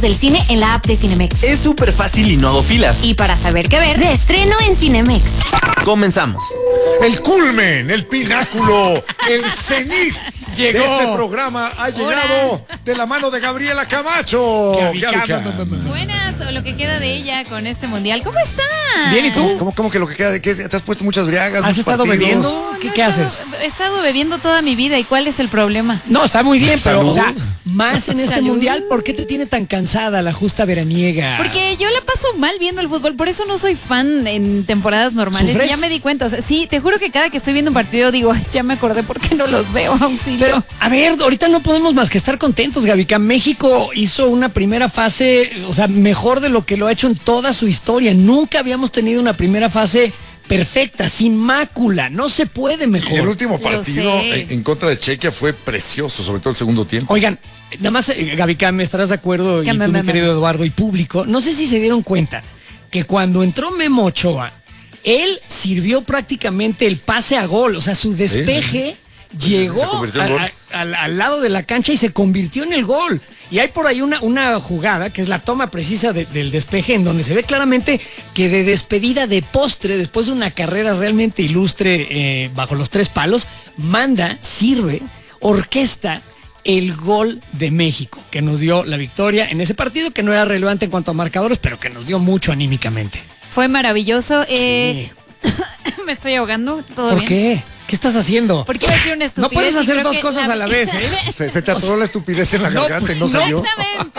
del cine en la app de Cinemex. Es súper fácil y no hago filas. Y para saber qué ver, de estreno en Cinemex. Comenzamos. El culmen, el pináculo, el cenit de este programa ha llegado de la mano de Gabriela Camacho. Buenas, o lo que queda de ella con este mundial. ¿Cómo está? Bien, ¿y tú? ¿Cómo que lo que queda de qué? ¿Te has puesto muchas briagas? ¿Has estado bebiendo? No, ¿Qué haces? He estado bebiendo toda mi vida. ¿Y cuál es el problema? No, está muy bien, pero Salud. o sea, más en este Salud. mundial, ¿por qué te tiene tan cansada la justa veraniega? Porque yo la paso mal viendo el fútbol. Por eso no soy fan en temporadas normales. ¿Sufres? Y ya me di cuenta. O sea, sí, te juro que cada que estoy viendo un partido digo, "Ay, ya me acordé por qué no los veo, auxilio". Pero, a ver, ahorita no podemos más que estar contentos, Gavica. México hizo una primera fase, o sea, mejor de lo que lo ha hecho en toda su historia. Nunca habíamos tenido una primera fase perfecta, sin mácula. No se puede mejor. El último partido sé. en contra de Chequia fue precioso, sobre todo el segundo tiempo. Oigan, nada más, Gavica, me estarás de acuerdo, y tú, mi querido Eduardo, y público, no sé si se dieron cuenta que cuando entró Memo Ochoa, él sirvió prácticamente el pase a gol, o sea, su despeje llegó se convirtió en gol. al lado de la cancha y se convirtió en el gol. Y hay por ahí una jugada, que es la toma precisa del despeje, en donde se ve claramente que de despedida de postre, después de una carrera realmente ilustre bajo los tres palos, sirve, orquesta el gol de México, que nos dio la victoria en ese partido, que no era relevante en cuanto a marcadores, pero que nos dio mucho anímicamente. Fue maravilloso. Sí. Me estoy ahogando. ¿Todo ¿Por bien? qué? ¿Qué estás haciendo? Porque iba a decir una estupidez. No puedes y hacer creo dos que cosas a la vez, ¿eh? Se te atoró la estupidez en la garganta y no salió. Exactamente.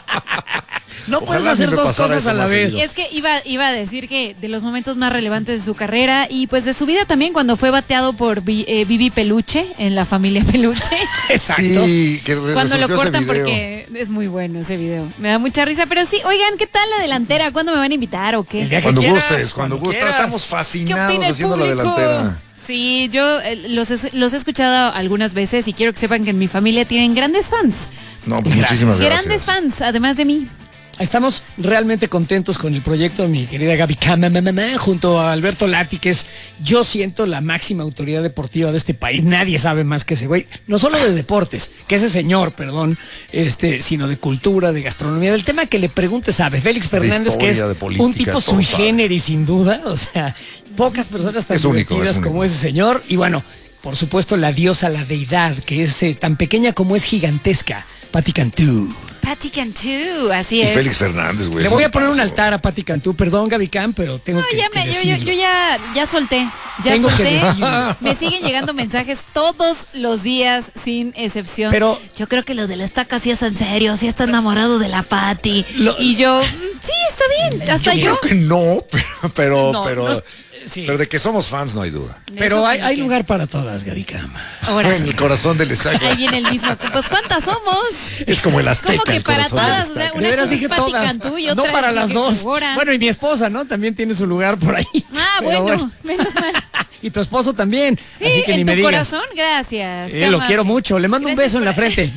No puedes Ojalá hacer ni me dos pasara cosas eso a la más vez. seguido. Y es que iba a decir que de los momentos más relevantes de su carrera y pues de su vida también, cuando fue bateado por Vivi Peluche en La Familia Peluche. Exacto. Sí, que Cuando lo resurgió ese cortan, video. porque es muy bueno ese video. Me da mucha risa, pero sí, oigan, ¿qué tal la delantera? ¿Cuándo me van a invitar o qué? El día que Cuando quieras, gustes, cuando gustes. quieras. Estamos ¿Qué fascinados opina el haciendo la público? delantera. Sí, yo los he escuchado algunas veces y quiero que sepan que en mi familia tienen grandes fans. No, pues muchísimas gracias. Grandes fans, además de mí. Estamos realmente contentos con el proyecto de mi querida Gaby junto a Alberto Lati, que es, yo siento, la máxima autoridad deportiva de este país. Nadie sabe más que ese güey, no solo de deportes, que ese señor, perdón, sino de cultura, de gastronomía, del tema que le pregunte sabe. Félix Fernández, que es historia, de política, un tipo todo sui sabe. generis, sin duda, o sea, pocas personas tan Es único, divertidas es único. como ese señor. Y bueno, por supuesto, la diosa, la deidad, que es tan pequeña como es gigantesca, Patti Cantú. Patti Cantú, así Y es. Félix Fernández, güey. Le es voy un a poner un tipazo. altar a Patti Cantú, perdón, Gaby Can, pero tengo No, que, ya que yo decirlo. ya solté. Ya Tengo que solté. decirlo. Me siguen llegando mensajes todos los días, sin excepción. Pero- yo creo que lo de la estaca sí es en serio, sí está enamorado de la Patti. Lo- Y yo, sí, está bien. Hasta Yo yo. creo que no, pero, No, pero, no es- sí. pero de que somos fans no hay duda. Pero Eso hay como que- lugar para todas, Gaby Cam. Ahora En el corazón del estaca. ahí viene el mismo. Pues ¿cuántas somos? Es como el azteca. ¿Cómo que el para corazón del todas? O sea, estaca. una De veras cosa es dije Patti todas, Cantú y no otra para es las que dos. Ahora. Bueno, y mi esposa, ¿no? También tiene su lugar por ahí. Ah, Pero bueno, menos mal. Y tu esposo también. Sí, así que ni en me tu digas. corazón, gracias. Qué Lo amable. quiero mucho. Le mando un Gracias beso en la por- frente.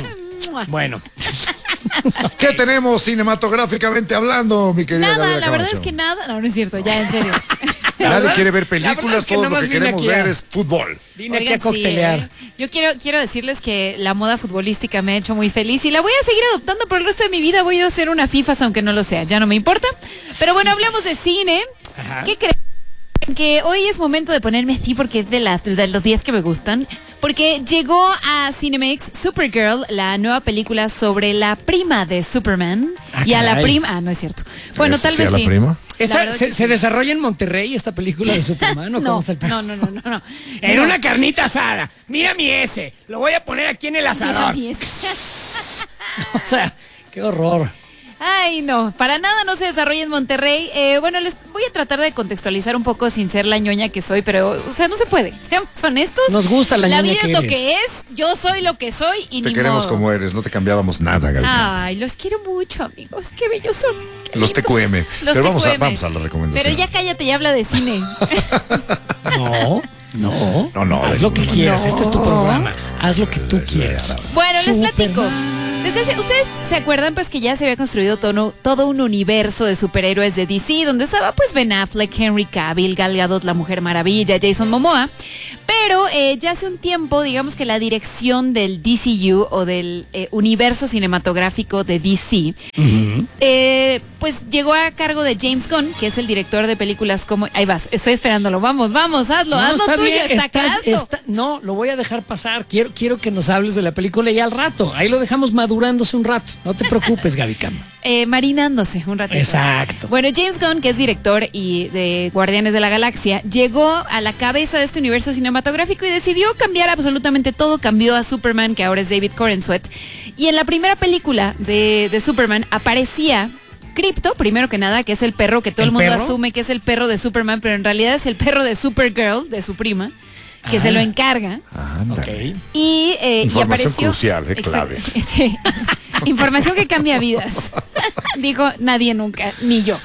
Bueno, ¿Qué tenemos cinematográficamente hablando, mi querida Nada, Gabriela la verdad Camacho? es que nada. No, no es cierto, ya en serio. Nadie quiere ver la verdad películas, es que todo nada lo más que vine queremos aquí a- ver es fútbol. vine aquí Oigan, a coctelear. sí, ¿eh? Yo quiero decirles que la moda futbolística me ha hecho muy feliz y la voy a seguir adoptando por el resto de mi vida. Voy a hacer una FIFA, aunque no lo sea, ya no me importa. Pero bueno, hablemos de cine. Ajá. ¿Qué creen? Que hoy es momento de ponerme así porque es de los 10 que me gustan. Porque llegó a Cinemex Supergirl, la nueva película sobre la prima de Superman. Ah, y a la caray. prima... Ah, no es cierto. Bueno, ¿Eso tal sí, vez a la sí. prima? Esta, La verdad se, que se sí. desarrolla en Monterrey esta película de Superman, ¿o cómo está el pedo? No. En No. una carnita asada. Mira mi S. Lo voy a poner aquí en el asador. Mira, es- O sea, qué horror. Ay, no, para nada no se desarrolla en Monterrey. Bueno, les voy a tratar de contextualizar un poco sin ser la ñoña que soy, pero, o sea, no se puede. Seamos honestos. Nos gusta la ñoña vida que es lo eres. que es, yo soy lo que soy y Te ni queremos modo. como eres, no te cambiábamos nada, Gabriela. Ay, los quiero mucho, amigos. Qué bellos son. Qué Los lindos. TQM. Los Pero vamos a TQM. la recomendación. Pero ya cállate y habla de cine. No. No, Haz de lo que ninguna quieras. manera. Este es tu programa. Haz lo que tú quieras. Bueno, les platico. Superman. Ustedes se acuerdan pues que ya se había construido todo un universo de superhéroes de DC, donde estaba pues Ben Affleck, Henry Cavill, Gal Gadot, la Mujer Maravilla, Jason Momoa, pero ya hace un tiempo, digamos que la dirección del DCU o del universo cinematográfico de DC, pues llegó a cargo de James Gunn, que es el director de películas como... Ahí vas, estoy esperándolo, vamos, hazlo tuyo, bien, está no, lo voy a dejar pasar, quiero que nos hables de la película ya al rato, ahí lo dejamos madurándose un rato, no te preocupes, Gaby Cama. Marinándose un ratito. Exacto. Bueno, James Gunn, que es director y de Guardianes de la Galaxia, llegó a la cabeza de este universo cinematográfico y decidió cambiar absolutamente todo. Cambió a Superman, que ahora es David Corenswet. Y en la primera película de Superman aparecía Krypto, primero que nada, que es el perro que todo el mundo asume que es el perro de Superman, pero en realidad es el perro de Supergirl, de su prima, que se lo encarga. Okay. Y información apareció, crucial, clave. Sí. Información que cambia vidas. Dijo nadie nunca, ni yo.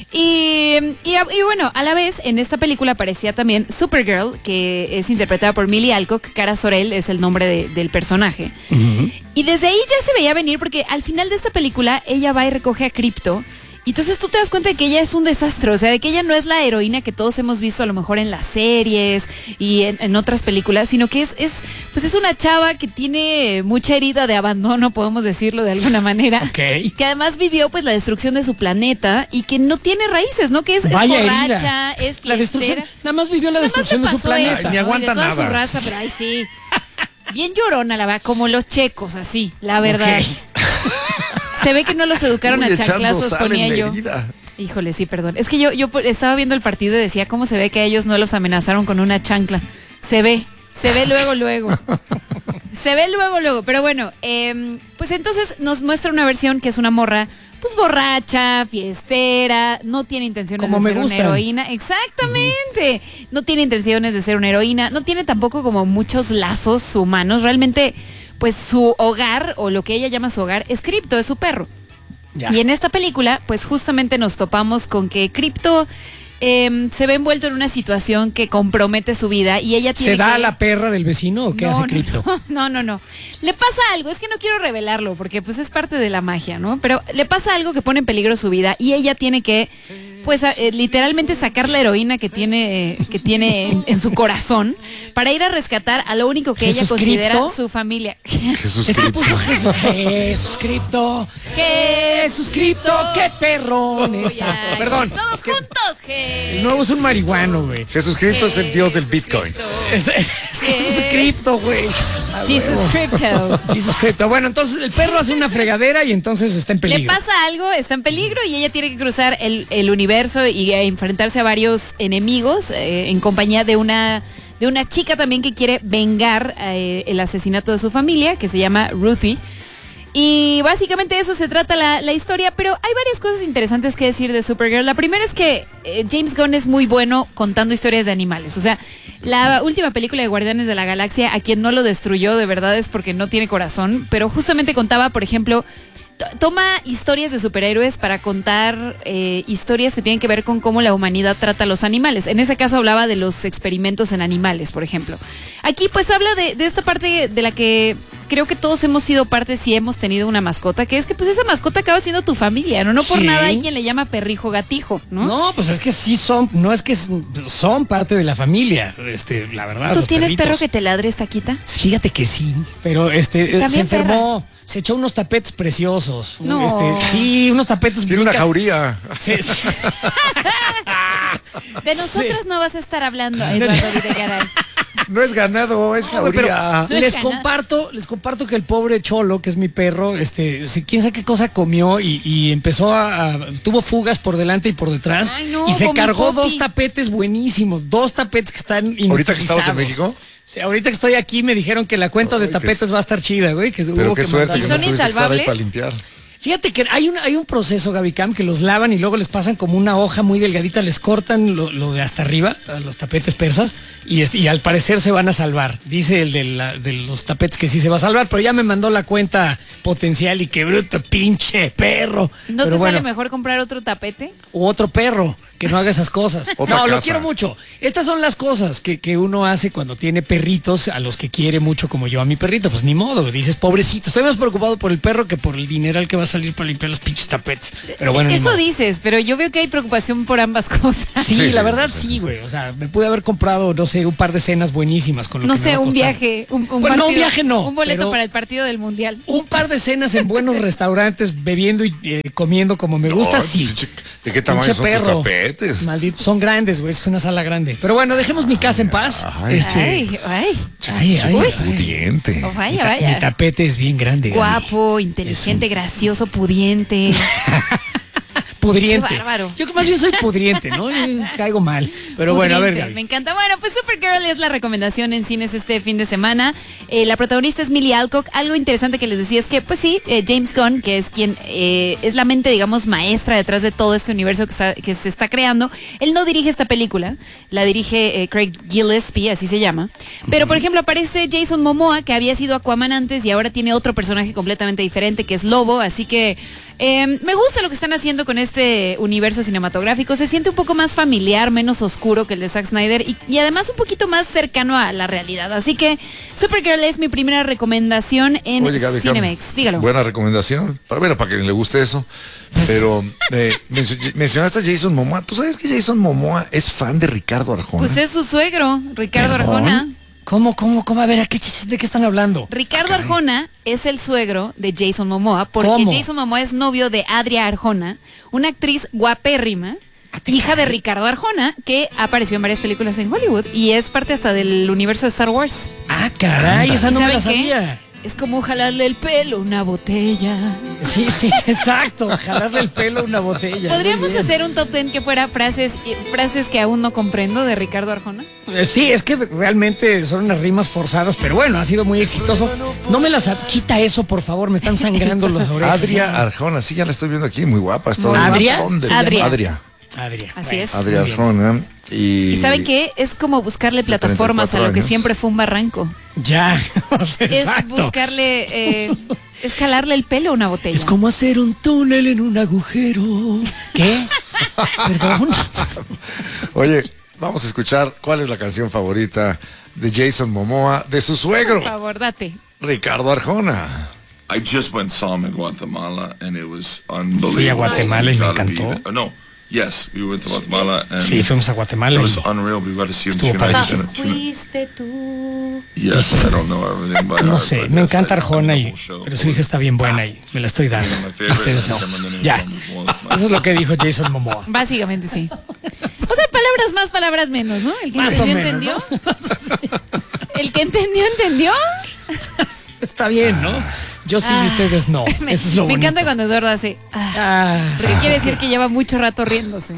Y bueno, a la vez en esta película aparecía también Supergirl, que es interpretada por Millie Alcock. Cara Zor-El es el nombre del personaje. Y desde ahí ya se veía venir, porque al final de esta película ella va y recoge a Krypto. Y entonces tú te das cuenta de que ella es un desastre, o sea, de que ella no es la heroína que todos hemos visto a lo mejor en las series y en otras películas, sino que es una chava que tiene mucha herida de abandono, podemos decirlo de alguna manera. Okay. Que además vivió pues la destrucción de su planeta y que no tiene raíces, ¿no? Que es Vaya borracha, herida. es La destrucción, fiestera. nada más vivió la destrucción de su planeta. Ay, ni aguanta de toda nada. su raza, pero ay, sí. Bien llorona, la verdad, como los checos, así, la verdad. Okay. Se ve que no los educaron Uy, a echando chanclazos, sal ponía en la yo. herida. Híjole, sí, perdón. Es que yo estaba viendo el partido y decía cómo se ve que a ellos no los amenazaron con una chancla. Se ve luego. Se ve luego. Pero bueno, pues entonces nos muestra una versión que es una morra, pues borracha, fiestera, no tiene intenciones Como de me ser una gustan. heroína. Exactamente. No tiene intenciones de ser una heroína, no tiene tampoco como muchos lazos humanos. Realmente, pues su hogar, o lo que ella llama su hogar, es Krypto, es su perro. Ya. Y en esta película, pues justamente nos topamos con que Krypto se ve envuelto en una situación que compromete su vida y ella tiene ¿Se da que... a la perra del vecino o qué hace Krypto? No. Le pasa algo, es que no quiero revelarlo porque pues es parte de la magia, ¿no? Pero le pasa algo que pone en peligro su vida y ella tiene que, pues literalmente sacar la heroína que tiene en su corazón para ir a rescatar a lo único que ella ¿Jesús considera Krypto? su familia. Jesús Es que Cristo. puso Jesús Krypto. Jesús Krypto, qué perrón está. Ay, Perdón. Todos es que juntos, el nuevo es un marihuano, güey. Jesús Cristo es el dios del Bitcoin. Es Jesús Krypto, güey. Jesus Krypto. Jesús Krypto. Bueno, entonces el perro hace una fregadera y entonces está en Le peligro. pasa algo, está en peligro y ella tiene que cruzar el universo y enfrentarse a varios enemigos en compañía de una chica también que quiere vengar el asesinato de su familia, que se llama Ruthie. Y básicamente de eso se trata la historia, pero hay varias cosas interesantes que decir de Supergirl. La primera es que James Gunn es muy bueno contando historias de animales. O sea, la última película de Guardianes de la Galaxia, a quien no lo destruyó de verdad es porque no tiene corazón, pero justamente contaba, por ejemplo, toma historias de superhéroes para contar historias que tienen que ver con cómo la humanidad trata a los animales. En ese caso hablaba de los experimentos en animales, por ejemplo. Aquí pues habla de esta parte de la que creo que todos hemos sido parte si hemos tenido una mascota, que es que pues esa mascota acaba siendo tu familia, ¿no? No por Sí. nada hay quien le llama perrijo gatijo, ¿no? No, pues es que sí son, no es que son parte de la familia, la verdad. ¿Tú los tienes perritos. perro que te ladre, Taquita? Fíjate que sí, pero se También enfermó, se echó unos tapetes preciosos. No. Sí, unos tapetes. Tiene una bien jauría. Sí. De nosotras no vas a estar hablando, Eduardo Videgaray. No es ganado, es jauría. No es les canal. comparto que el pobre Cholo, que es mi perro, quién sabe qué cosa comió y empezó tuvo fugas por delante y por detrás. Ay, no, y se como cargó Poppy. 2 tapetes buenísimos, 2 tapetes que están ¿Ahorita que estamos en inutilizados. México? Sí, ahorita que estoy aquí me dijeron que la cuenta de Ay, tapetes va a estar chida, güey. Que Pero hubo qué que suerte mandar. que ¿Y no son tuviste que estar ahí insalvables? para limpiar. Fíjate que hay un proceso, Gaby Cam, que los lavan y luego les pasan como una hoja muy delgadita, les cortan lo de hasta arriba, a los tapetes persas, y al parecer se van a salvar. Dice el de los tapetes que sí se va a salvar, pero ya me mandó la cuenta potencial y qué bruto, pinche perro. ¿No pero te sale mejor comprar otro tapete? U otro perro que no haga esas cosas. Otra No, lo casa. quiero mucho. Estas son las cosas que uno hace cuando tiene perritos a los que quiere mucho, como yo a mi perrito. Pues ni modo, dices, pobrecito, estoy más preocupado por el perro que por el dineral que va a salir para limpiar los pinches tapetes. Pero bueno, ni Eso modo. dices, pero yo veo que hay preocupación por ambas cosas. Sí, Sí, la sí, verdad sí. sí, güey. O sea, me pude haber comprado, no sé, un par de cenas buenísimas con lo No que me sé, va a un costar. viaje, un Bueno, no, partido, un viaje no, un boleto pero- para el partido del Mundial. Un par de cenas en buenos restaurantes, bebiendo y comiendo como me gusta, No, sí. ¿De qué tamaño Pinche son tus perro. tapetes? Maldito, son grandes, güey, es una sala grande. Pero bueno, dejemos mi casa en paz. Ay. Ay, ay. Súper pudiente. Oh, vaya, vaya. Mi tapete es bien grande. Gaby. Guapo, inteligente, gracioso, pudiente. Pudriente. Qué bárbaro. Yo que más bien soy pudriente, ¿no? Yo caigo mal. Pero bueno, a ver, Pudriente, Gaby. me encanta. Bueno, pues Supergirl es la recomendación en cines este fin de semana. La protagonista es Millie Alcock. Algo interesante que les decía es que, pues sí, James Gunn, que es quien es la mente, digamos, maestra detrás de todo este universo que se está creando, él no dirige esta película, la dirige Craig Gillespie, así se llama. Pero, por ejemplo, aparece Jason Momoa, que había sido Aquaman antes y ahora tiene otro personaje completamente diferente, que es Lobo. Así que me gusta lo que están haciendo con este universo cinematográfico. Se siente un poco más familiar, menos oscuro que el de Zack Snyder y además un poquito más cercano a la realidad. Así que Supergirl es mi primera recomendación en Oye, Gaby, Cinemex. Dígalo. Buena recomendación. Para quien le guste eso. Pero mencionaste a Jason Momoa. ¿Tú sabes que Jason Momoa es fan de Ricardo Arjona? Pues es su suegro, Ricardo ¿Perdón? Arjona. ¿Cómo? A ver, ¿de qué están hablando? Ricardo Arjona es el suegro de Jason Momoa porque ¿Cómo? Jason Momoa es novio de Adria Arjona, una actriz guapérrima, hija de Ricardo Arjona, que apareció en varias películas en Hollywood y es parte hasta del universo de Star Wars. Ah, caray, esa no me la ¿Saben qué? sabía. Es como jalarle el pelo a una botella. Sí, exacto. Jalarle el pelo a una botella. ¿Podríamos Muy bien. hacer un top 10 que fuera frases que aún no comprendo de Ricardo Arjona? Sí, es que realmente son unas rimas forzadas, pero bueno, ha sido muy exitoso. No me las... Quita eso, por favor, me están sangrando las orejas. Adria Arjona, sí, ya la estoy viendo aquí, muy guapa. Está ¿Adria? Adria. Adria. Así es. Adria Muy bien. Arjona. ¿Y saben qué? Es como buscarle plataformas a 34 lo que años. siempre fue un barranco. Ya, o sea, Es exacto. buscarle, es jalarle el pelo a una botella. Es como hacer un túnel en un agujero. ¿Qué? Perdón. Oye, vamos a escuchar cuál es la canción favorita de Jason Momoa, de su Por suegro, favor, date. Ricardo Arjona. I just went saw him in Guatemala and it was unbelievable. Fui a Guatemala y me You gotta encantó. be there. No, yes, we went to Guatemala and Sí, fuimos a Guatemala. it was y- unreal. We got to see him Estuvo two nights padrísimo. in a two night- Fuiste tú. Yes, I don't know everything by No heart, sé, but me yes, encanta I know Arjona, the whole show. pero su hija está bien buena y me la estoy dando. One of my favorites, Ustedes no. I can't remember the name Ya. of them. One of my- Eso es lo que dijo Jason Momoa. Básicamente sí. O sea, palabras más, palabras menos, ¿no? El que Más o entendió, menos, entendió. El que entendió, entendió. Está bien, ¿no? Yo sí, ustedes no. Me, Eso es lo me bonito. encanta cuando Eduardo hace. Ah, Porque quiere decir que lleva mucho rato riéndose.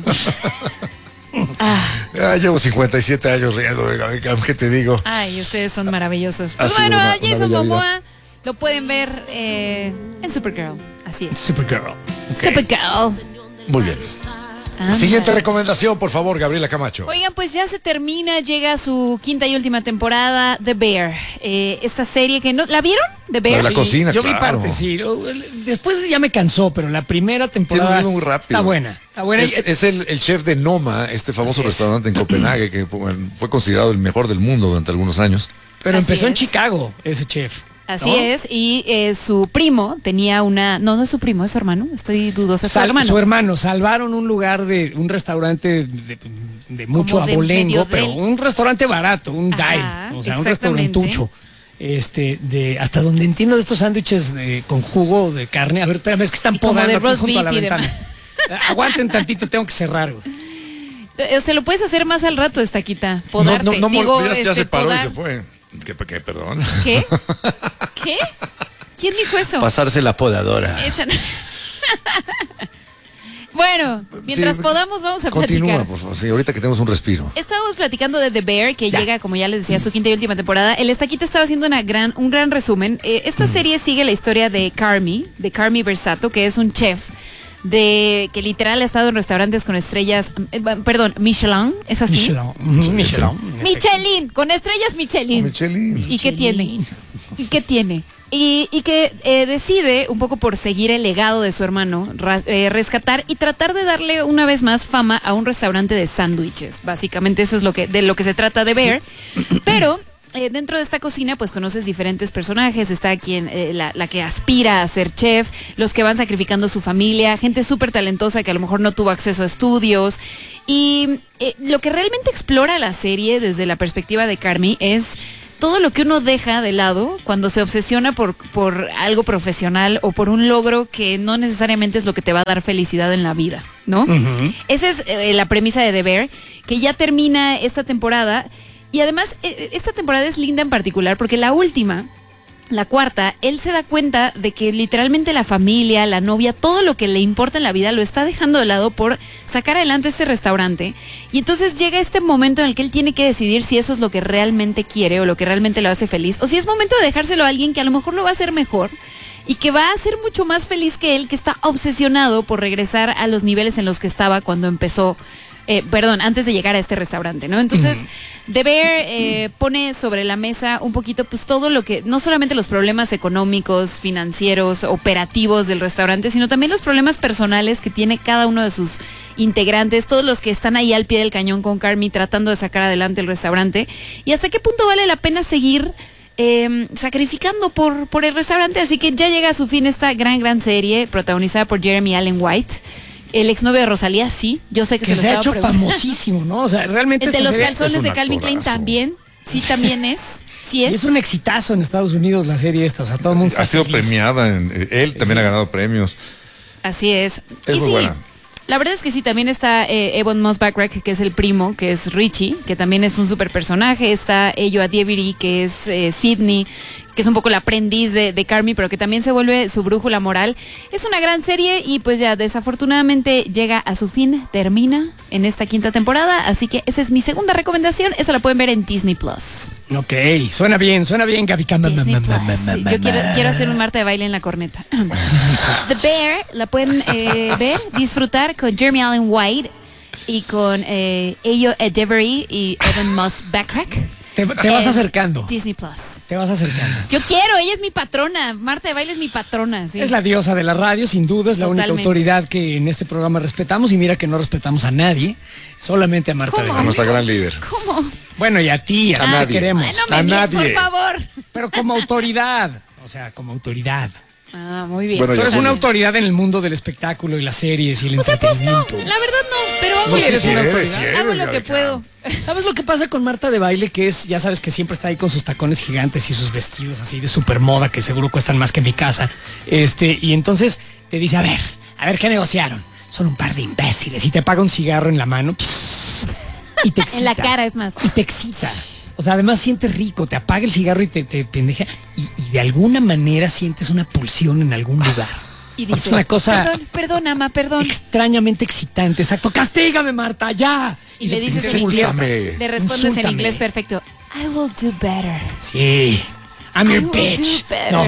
Ya llevo 57 años riendo, ¿qué te digo? Ay, ustedes son maravillosos. Ha Pues sido bueno, una a Jason bella vida. Momoa lo pueden ver en Supergirl. Así es. Supergirl. Ok. Supergirl. Muy bien. Anda. Siguiente recomendación, por favor, Gabriela Camacho. Oigan, pues ya se termina, llega su quinta y última temporada, The Bear. Esta serie que no... ¿La vieron? The Bear. La cocina, Yo vi claro. parte, sí. Después ya me cansó, pero la primera temporada Tiene un ritmo muy rápido. está buena. Está buena. Es el chef de Noma, este famoso Así es. restaurante en Copenhague, que bueno, fue considerado el mejor del mundo durante algunos años. Pero Así empezó en es. Chicago, ese chef. Así ¿no? es, y su primo tenía una... No, no es su primo, es su hermano. Estoy dudosa, es su hermano. Su hermano, salvaron un lugar de un restaurante de mucho Como de abolengo, medio pero del- un restaurante barato, un Ajá, dive, o sea, un exactamente. restaurantucho. Hasta donde entiendo de estos sándwiches con jugo de carne. A ver, espérame, es que están Y como podando de aquí roast junto a la beef y ventana. Aguanten tantito, tengo que cerrar, güey. Se lo puedes hacer más al rato, Estaquita. Podarte. No, Digo, ya se paró podar. y se fue. ¿Qué, perdón? ¿Qué? ¿Qué? ¿Quién dijo eso? Pasarse la podadora. Esa no. Bueno, mientras Sí, podamos vamos a Continúa, platicar. por favor. Sí, ahorita que tenemos un respiro. Estábamos platicando de The Bear, que llega, como ya les decía, a su quinta y última temporada. El Estaquita estaba haciendo un gran resumen. Esta serie sigue la historia de Carmy Versato, que es un chef que literal ha estado en restaurantes con estrellas, Michelin, ¿es así? Michelin, con estrellas Michelin. Michelin. ¿Y qué tiene? ¿Y qué tiene? Y que decide, un poco por seguir el legado de su hermano, rescatar y tratar de darle una vez más fama a un restaurante de sándwiches. Básicamente eso es de lo que se trata de Bear. Pero dentro de esta cocina pues conoces diferentes personajes. Está quien la que aspira a ser chef, los que van sacrificando su familia, gente súper talentosa que a lo mejor no tuvo acceso a estudios. Y lo que realmente explora la serie desde la perspectiva de Carmy es todo lo que uno deja de lado cuando se obsesiona por algo profesional o por un logro que no necesariamente es lo que te va a dar felicidad en la vida, ¿no? Esa es la premisa de The Bear, que ya termina esta temporada. Y además, esta temporada es linda en particular porque la última, la cuarta, él se da cuenta de que literalmente la familia, la novia, todo lo que le importa en la vida lo está dejando de lado por sacar adelante este restaurante. Y entonces llega este momento en el que él tiene que decidir si eso es lo que realmente quiere o lo que realmente lo hace feliz, o si es momento de dejárselo a alguien que a lo mejor lo va a hacer mejor y que va a ser mucho más feliz que él, que está obsesionado por regresar a los niveles en los que estaba cuando empezó. Antes de llegar a este restaurante, ¿no? Entonces, The Bear pone sobre la mesa un poquito, pues todo lo que, no solamente los problemas económicos, financieros, operativos del restaurante, sino también los problemas personales que tiene cada uno de sus integrantes, todos los que están ahí al pie del cañón con Carmy tratando de sacar adelante el restaurante, y hasta qué punto vale la pena seguir sacrificando por el restaurante. Así que ya llega a su fin esta gran serie protagonizada por Jeremy Allen White. El exnovio de Rosalía, sí. Yo sé que se ha hecho famosísimo, ¿no? O sea, realmente. El de los calzones de Calvin Calvin Klein también. Sí, también es. Sí es. Y es un exitazo en Estados Unidos la serie esta. O sea, todo el mundo ha sido premiada. Él también ha ganado premios. Así es. Es muy buena. La verdad es que sí, también está Evan Moss Backrack, que es el primo, que es Richie, que también es un super personaje. Está Eyo Adiebiri, que es Sidney, que es un poco la aprendiz de Carmy, pero que también se vuelve su brújula moral. Es una gran serie y pues ya desafortunadamente llega a su fin, termina en esta quinta temporada, así que esa es mi segunda recomendación. Esa la pueden ver en Disney Plus. Ok, suena bien, Gaby. Disney Plus. Sí, yo quiero hacer un Marta de baile en la corneta. The Bear la pueden ver, disfrutar con Jeremy Allen White y con Eyo Adiebiri y Evan Moss Backrack. Te vas acercando. Disney Plus. Te vas acercando. Yo quiero, ella es mi patrona. Marta de baile es mi patrona. ¿Sí? Es la diosa de la radio, sin duda, es la única autoridad que en este programa respetamos. Y mira que no respetamos a nadie, solamente a Marta de baile. A nuestra gran líder. ¿Cómo? Bueno, y a ti, a nadie queremos. No me nadie. Por favor. Pero como autoridad. O sea, como autoridad. Ah, muy bien. Bueno, tú eres una autoridad en el mundo del espectáculo y las series y el entretenimiento. Pues no, la verdad no, pero sí eres una autoridad. Hago lo que puedo. ¿Sabes lo que pasa con Marta de baile? Que es, ya sabes que siempre está ahí con sus tacones gigantes y sus vestidos así de super moda que seguro cuestan más que mi casa. Y entonces te dice, a ver qué negociaron. Son un par de imbéciles y te paga un cigarro en la mano y te excita. En la cara es más. Y te excita. O sea, además sientes rico, te apaga el cigarro y te pendeja y de alguna manera sientes una pulsión en algún lugar. Y dices, es una cosa perdón, ama, perdón. Extrañamente excitante, exacto. Castígame, Marta, ya. Y le dices en inglés, le respondes en inglés perfecto. I will do better. Sí. I'm your bitch. No.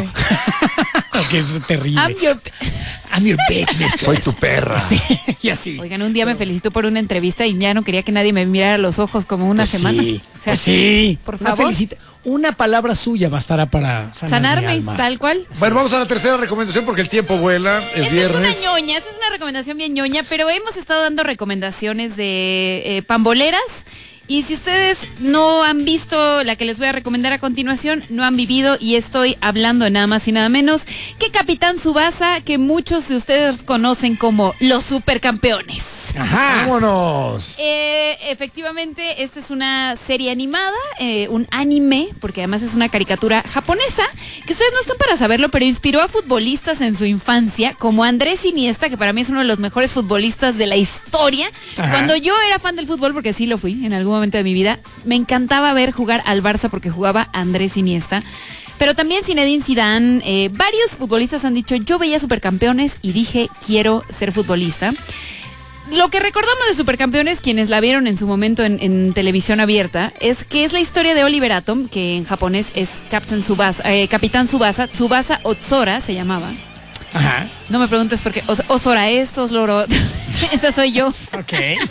Que eso es terrible. I'm your bitch, mister. Soy tu perra. Sí, y así. Oigan, un día me felicitó por una entrevista y ya no quería que nadie me mirara a los ojos como una semana. Sí, o sea, sí. Por favor. Una palabra suya bastará para sanarme, tal cual. Bueno, vamos a la tercera recomendación porque el tiempo vuela. Es viernes. Es una ñoña, esa es una recomendación bien ñoña, pero hemos estado dando recomendaciones de pamboleras. Y si ustedes no han visto la que les voy a recomendar a continuación, no han vivido, y estoy hablando nada más y nada menos que Capitán Tsubasa, que muchos de ustedes conocen como los supercampeones. ¡Ajá! ¡Vámonos! Efectivamente, esta es una serie animada, un anime, porque además es una caricatura japonesa, que ustedes no están para saberlo, pero inspiró a futbolistas en su infancia, como Andrés Iniesta, que para mí es uno de los mejores futbolistas de la historia. Ajá. Cuando yo era fan del fútbol, porque sí lo fui en algún momento de mi vida. Me encantaba ver jugar al Barça porque jugaba Andrés Iniesta. Pero también Zinedine Zidane, varios futbolistas han dicho, yo veía Supercampeones y dije, quiero ser futbolista. Lo que recordamos de Supercampeones, quienes la vieron en su momento en televisión abierta, es que es la historia de Oliver Atom, que en japonés es Capitán Tsubasa Otsora se llamaba. Ajá. No me preguntes por qué. Osora es, Osloro. Esa soy yo. Ok.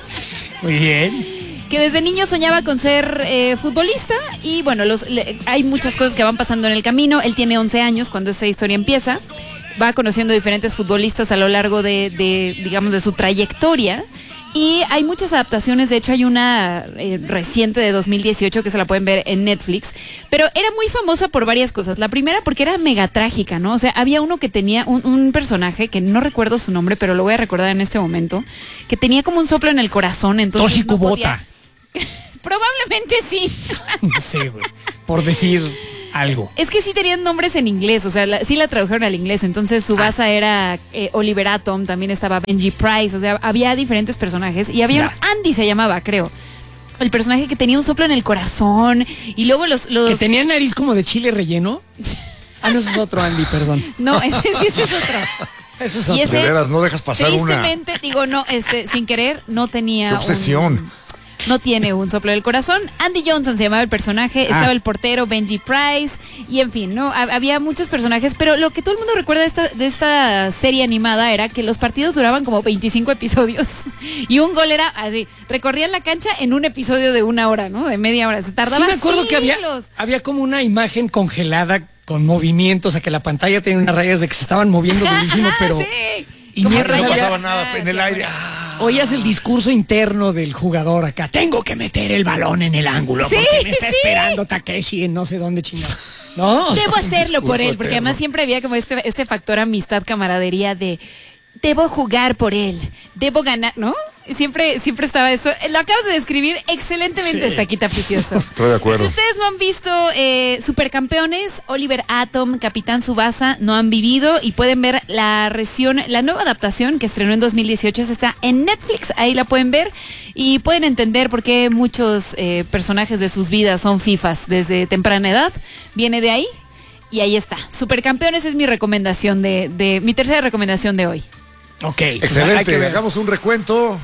Muy bien. Que desde niño soñaba con ser futbolista y bueno, hay muchas cosas que van pasando en el camino. Él tiene 11 años cuando esta historia empieza. Va conociendo diferentes futbolistas a lo largo digamos, de su trayectoria. Y hay muchas adaptaciones, de hecho hay una reciente de 2018 que se la pueden ver en Netflix, pero era muy famosa por varias cosas. La primera porque era mega trágica, ¿no? O sea, había uno que tenía un personaje, que no recuerdo su nombre, pero lo voy a recordar en este momento, que tenía como un soplo en el corazón, entonces Toshi no Kubota. Probablemente sí. No sé, güey. Por decir algo. Es que sí tenían nombres en inglés, o sea, sí la tradujeron al inglés, entonces Tsubasa era Oliver Atom, también estaba Benji Price, o sea, había diferentes personajes y había Andy se llamaba, creo. El personaje que tenía un soplo en el corazón y luego los... ¿Que tenía nariz como de chile relleno? Ah, no, ese es otro Andy, perdón. No, ese es otro. Ese es Y otro. ese, De veras, no dejas pasar una. tristemente, digo, no, sin querer, no tenía Qué obsesión. no tiene un soplo del corazón. Andy Johnson se llamaba el personaje, estaba el portero Benji Price y en fin, ¿no? Había muchos personajes, pero lo que todo el mundo recuerda de esta serie animada era que los partidos duraban como 25 episodios y un gol era así, recorrían la cancha en un episodio de 1 hora, ¿no? De media hora, se tardaba Sí, me acuerdo que había como una imagen congelada con movimientos, o sea que la pantalla tenía unas rayas de que se estaban moviendo durísimo, pero... Sí. Y Como mientras No rayas. pasaba nada en el sí, aire. oías el discurso interno del jugador acá. Tengo que meter el balón en el ángulo Sí, porque me está sí. esperando Takeshi en no sé dónde chingado. ¿No? O sea, Debo hacerlo por discurso él, porque eterno. además siempre había como este factor amistad, camaradería de debo jugar por él, debo ganar, ¿no? Siempre estaba esto. Lo acabas de describir excelentemente, Estaquita Precioso. Estoy de acuerdo. Si ustedes no han visto Supercampeones, Oliver Atom, Capitán Tsubasa, no han vivido y pueden ver la nueva adaptación que estrenó en 2018, está en Netflix, ahí la pueden ver y pueden entender por qué muchos personajes de sus vidas son fifas desde temprana edad. Viene de ahí y ahí está. Supercampeones es mi recomendación mi tercera recomendación de hoy. ok. Hay que Excelente. ver. Hagamos un recuento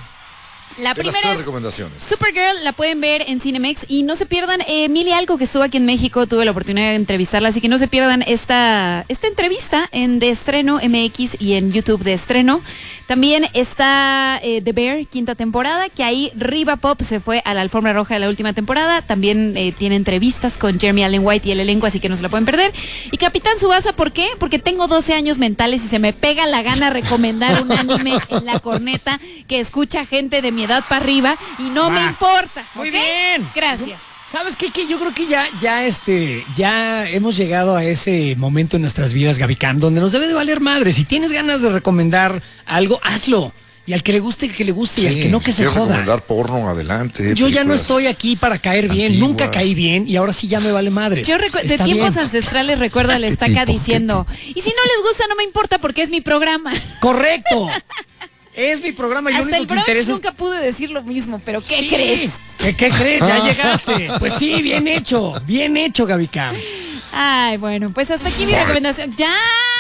La de las primera tres es recomendaciones. Supergirl, la pueden ver en Cinemex y no se pierdan Emilia Alco, que estuvo aquí en México, tuve la oportunidad de entrevistarla, así que no se pierdan esta entrevista en De Estreno MX y en YouTube de Estreno. También está The Bear, 5ª temporada, que ahí Riva Pop se fue a la alfombra roja de la última temporada. También tiene entrevistas con Jeremy Allen White y el elenco, así que no se la pueden perder. Y Capitán Tsubasa, ¿por qué? Porque tengo 12 años mentales y se me pega la gana recomendar un anime en la corneta que escucha gente de mi edad para arriba y no me importa. Muy ¿ok? bien. Gracias. ¿Sabes qué? Que yo creo que ya hemos llegado a ese momento en nuestras vidas, Gabicam, donde nos debe de valer madre. Si tienes ganas de recomendar algo, hazlo. Y al que le guste, y al que no, que se quiero joda. recomendar porno, adelante. Yo ya no películas estoy aquí para caer bien, antiguas. nunca caí bien y ahora sí ya me vale madre. Yo de tiempos ancestrales recuerdo a la Estaca tipo? diciendo, y si no les gusta no me importa porque es mi programa. Correcto. Es mi programa y lo Hasta el único que brunch interesa es... nunca pude decir lo mismo, pero ¿qué Sí. crees? ¿Qué crees? Ya llegaste. Pues sí, bien hecho, Gabicam. Ay, bueno, pues hasta aquí mi recomendación. ¡Ya!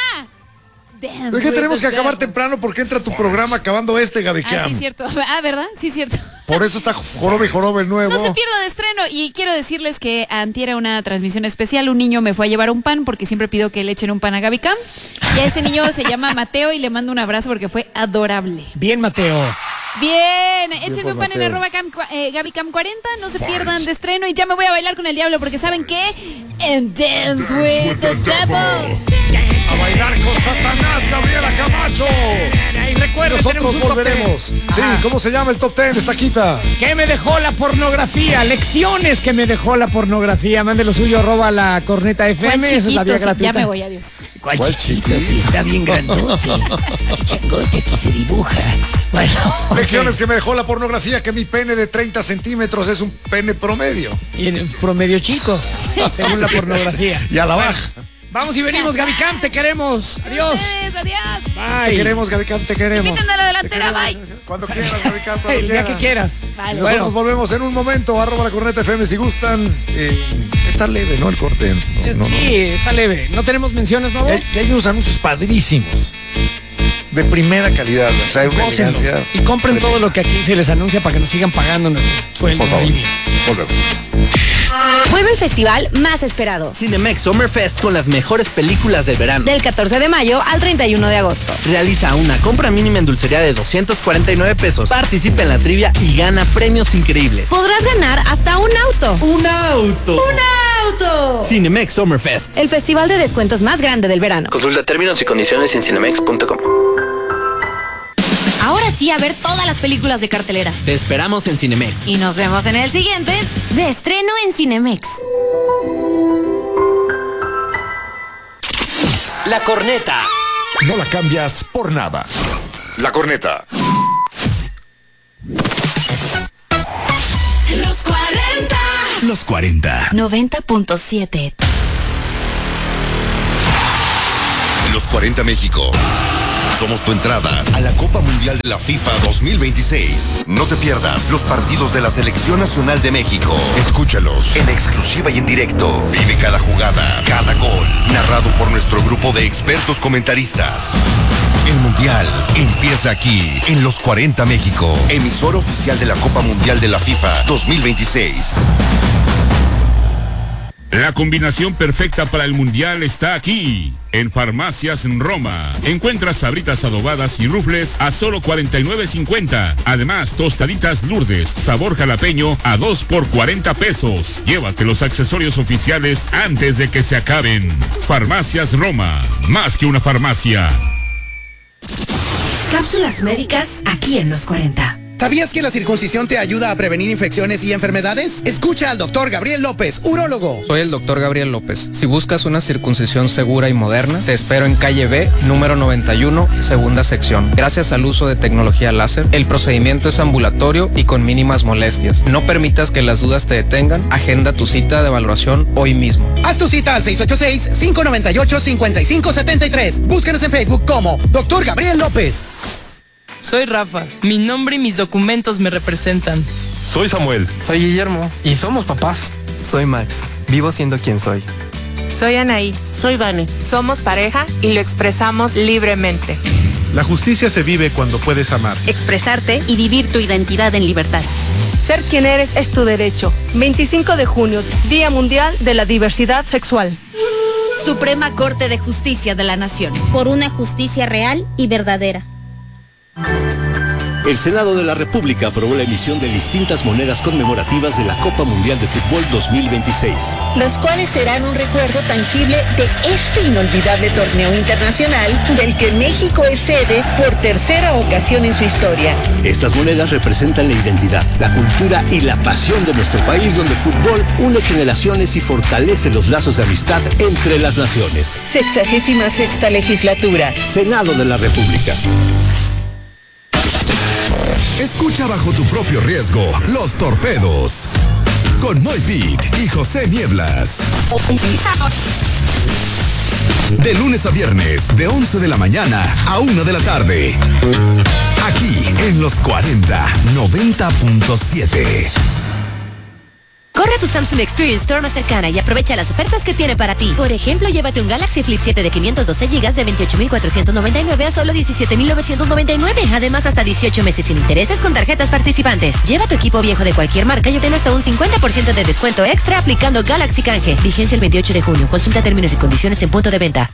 Dance Es que with tenemos the que acabar devil. temprano porque entra tu programa acabando Gaby Ah, Cam. sí, cierto. Ah, ¿verdad? Sí, cierto. Por eso está Joroba y Joroba el nuevo. No se pierda De Estreno y quiero decirles que antier era una transmisión especial, un niño me fue a llevar un pan porque siempre pido que le echen un pan a Gaby Cam y a ese niño se llama Mateo y le mando un abrazo porque fue adorable. Bien, Mateo. Bien, échenme por un pan en Mateo. @GabyCam40, no se pierdan De Estreno y ya me voy a bailar con el diablo porque ¿saben qué? En Dance with the Devil. A bailar con Satanás, Gabriela Camacho. Y recuerda, tenemos Nosotros un top volveremos. 10. Sí, Ajá. ¿cómo se llama el top 10 de esta quita? ¿Qué me dejó la pornografía? Lecciones que me dejó la pornografía. Mande lo suyo, @la corneta ¿Cuál FM. Esa es la vía chiquito? gratuita. Ya me voy, adiós. ¿Cuál ¿Cuál chiquito? chiquito? Sí, está bien grandote. El changote aquí se dibuja. Bueno. Lecciones que me dejó la pornografía, que mi pene de 30 centímetros es un pene promedio. Y en promedio chico, según la pornografía. Y a la baja. Vamos y venimos, Gavicam, te queremos. Adiós. Adiós. Bye. Te queremos, Gavicam, te queremos. Inviten a la delantera, bye. Cuando quieras, Gavicam, cuando El día quieras. que quieras. Vale. Nosotros Bueno. volvemos en un momento. @ la Corneta FM si gustan. Está leve, ¿no? El corte. No, Sí, está leve. ¿No tenemos menciones, ¿no? Y hay unos anuncios padrísimos. De primera calidad. O sea, una Gócenlos. elegancia. Y compren todo lo que aquí se les anuncia para que nos sigan pagando nuestro sueldo. Por favor. Ahí bien. Volvemos. Vuelve el festival más esperado. Cinemex Summer Fest con las mejores películas del verano. Del 14 de mayo al 31 de agosto. Realiza una compra mínima en dulcería de 249 pesos. Participa en la trivia y gana premios increíbles. Podrás ganar hasta un auto. ¡Un auto! ¡Un auto! Cinemex Summer Fest. El festival de descuentos más grande del verano. Consulta términos y condiciones en cinemex.com. Ahora sí, a ver todas las películas de cartelera. Te esperamos en Cinemex. Y nos vemos en el siguiente de estreno en Cinemex. La Corneta. No la cambias por nada. La Corneta. Los 40. Los 40. 90.7. Los 40 México. Somos tu entrada a la Copa Mundial de la FIFA 2026. No te pierdas los partidos de la Selección Nacional de México. Escúchalos en exclusiva y en directo. Vive cada jugada, cada gol, narrado por nuestro grupo de expertos comentaristas. El Mundial empieza aquí, en Los 40 México, emisora oficial de la Copa Mundial de la FIFA 2026. La combinación perfecta para el Mundial está aquí. En Farmacias Roma. Encuentras sabritas adobadas y rufles a solo $49.50. Además, tostaditas Lourdes, sabor jalapeño a 2 por 40 pesos. Llévate los accesorios oficiales antes de que se acaben. Farmacias Roma. Más que una farmacia. Cápsulas médicas aquí en Los 40. ¿Sabías que la circuncisión te ayuda a prevenir infecciones y enfermedades? Escucha al doctor Gabriel López, urólogo. Soy el doctor Gabriel López. Si buscas una circuncisión segura y moderna, te espero en calle B, número 91, segunda sección. Gracias al uso de tecnología láser, el procedimiento es ambulatorio y con mínimas molestias. No permitas que las dudas te detengan. Agenda tu cita de valoración hoy mismo. Haz tu cita al 686-598-5573. Búscanos en Facebook como Dr. Gabriel López. Soy Rafa. Mi nombre y mis documentos me representan. Soy Samuel. Soy Guillermo. Y somos papás. Soy Max. Vivo siendo quien soy. Soy Anaí. Soy Vane. Somos pareja y lo expresamos libremente. La justicia se vive cuando puedes amar, expresarte y vivir tu identidad en libertad. Ser quien eres es tu derecho. 25 de junio, Día Mundial de la Diversidad Sexual. Suprema Corte de Justicia de la Nación. Por una justicia real y verdadera. El Senado de la República aprobó la emisión de distintas monedas conmemorativas de la Copa Mundial de Fútbol 2026. Las cuales serán un recuerdo tangible de este inolvidable torneo internacional del que México es sede por tercera ocasión en su historia. Estas monedas representan la identidad, la cultura y la pasión de nuestro país, donde el fútbol une generaciones y fortalece los lazos de amistad entre las naciones. 66ª legislatura. Senado de la República. Escucha bajo tu propio riesgo Los Torpedos con Moy Pitt y José Nieblas. De lunes a viernes, de 11 de la mañana a 1 de la tarde. Aquí en Los 40, 90.7. Corre a tu Samsung Experience Store más cercana y aprovecha las ofertas que tiene para ti. Por ejemplo, llévate un Galaxy Flip 7 de 512 GB de 28.499 a solo 17.999. Además, hasta 18 meses sin intereses con tarjetas participantes. Lleva tu equipo viejo de cualquier marca y obtén hasta un 50% de descuento extra aplicando Galaxy Canje. Vigencia el 28 de junio. Consulta términos y condiciones en punto de venta.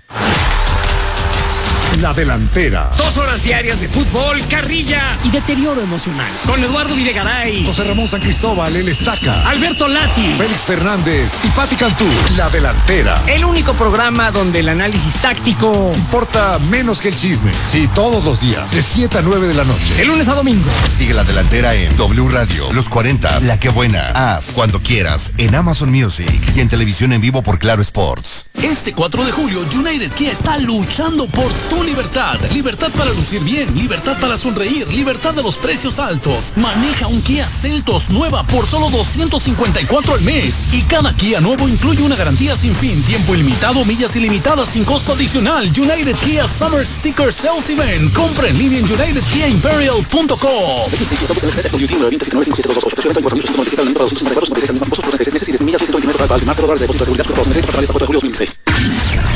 La Delantera. 2 horas diarias de fútbol, carrilla y deterioro emocional. Con Eduardo Videgaray, José Ramón San Cristóbal, El Estaca, Alberto Lati, Félix Fernández y Pati Cantú. La Delantera. El único programa donde el análisis táctico importa menos que el chisme. Sí, todos los días, de 7 a 9 de la noche. De lunes a domingo. Sigue La Delantera en W Radio, Los 40, La Que Buena. Haz cuando quieras en Amazon Music y en televisión en vivo por Claro Sports. Este 4 de julio, United Kia está luchando por tu tu libertad. Libertad para lucir bien, libertad para sonreír, libertad de los precios altos. Maneja un Kia Seltos nueva por solo $254 al mes. Y cada Kia nuevo incluye una garantía sin fin, tiempo ilimitado, millas ilimitadas sin costo adicional. United Kia Summer Sticker Sales Event. Compra en línea en UnitedKiaImperial.com.